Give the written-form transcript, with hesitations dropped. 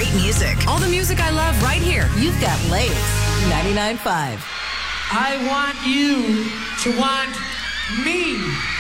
great music. All the music I love right here. You've got Lace 99.5. I want you to want me.